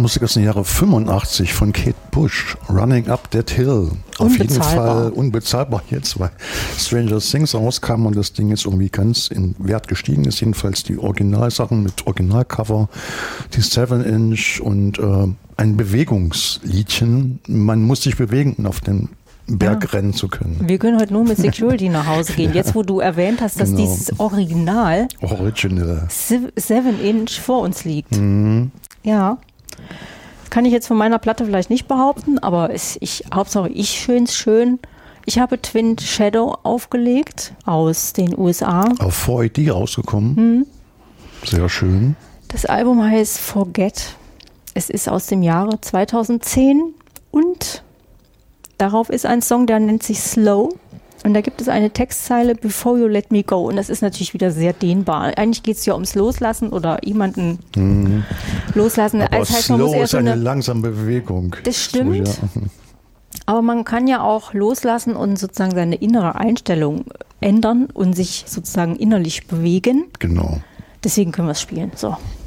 Musik aus dem Jahre 85 von Kate Bush, Running Up That Hill. Auf jeden Fall unbezahlbar jetzt, weil Stranger Things rauskam und das Ding jetzt irgendwie ganz in Wert gestiegen ist. Jedenfalls die Originalsachen mit Originalcover, die 7-Inch und ein Bewegungsliedchen. Man muss sich bewegen, um auf den Berg rennen zu können. Wir können heute nur mit Security nach Hause gehen. Jetzt, wo du erwähnt hast, dass dieses Original 7-Inch vor uns liegt. Mhm. Ja. Kann ich jetzt von meiner Platte vielleicht nicht behaupten, aber Hauptsache ich schön. Ich habe Twin Shadow aufgelegt aus den USA. Auf 4AD rausgekommen. Sehr schön. Das Album heißt Forget. Es ist aus dem Jahre 2010 und darauf ist ein Song, der nennt sich Slow. Und da gibt es eine Textzeile, Before You Let Me Go. Und das ist natürlich wieder sehr dehnbar. Eigentlich geht es ja ums Loslassen oder jemanden loslassen. Aber Das heißt, Slow man muss eher ist eine langsame Bewegung. Das stimmt. So, ja. Aber man kann ja auch loslassen und sozusagen seine innere Einstellung ändern und sich sozusagen innerlich bewegen. Genau. Deswegen können wir es spielen. So.